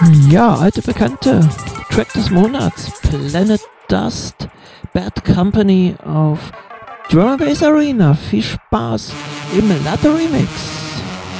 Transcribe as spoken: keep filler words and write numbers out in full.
Ja, alte Bekannte. Track des Monats. Planet Dust. Bad Company auf Drum and Bass Arena. Viel Spaß im Latte Remix.